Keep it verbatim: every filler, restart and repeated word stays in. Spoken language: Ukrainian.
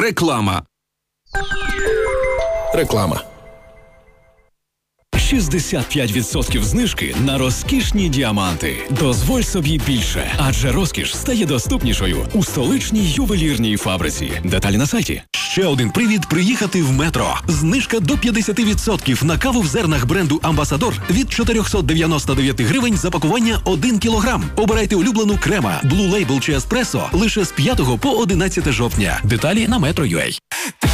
Реклама. Реклама. шістдесят п'ять відсотків знижки на розкішні діаманти. Дозволь собі більше, адже розкіш стає доступнішою у столичній ювелірній фабриці. Деталі на сайті. Ще один привід приїхати в Метро. Знижка до п'ятдесят відсотків на каву в зернах бренду «Амбасадор» від чотириста дев'яносто дев'ять гривень за пакування один кілограм. Обирайте улюблену Крема, Blue Label чи Еспресо лише з п'ятого по одинадцяте жовтня. Деталі на метро крапка ю а.